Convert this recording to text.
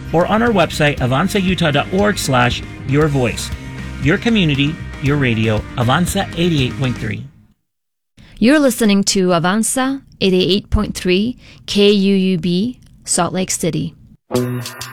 or on our website, avanzautah.org/yourvoice. Your community, your radio, Avanza 88.3. You're listening to Avanza 88.3 KUUB, Salt Lake City.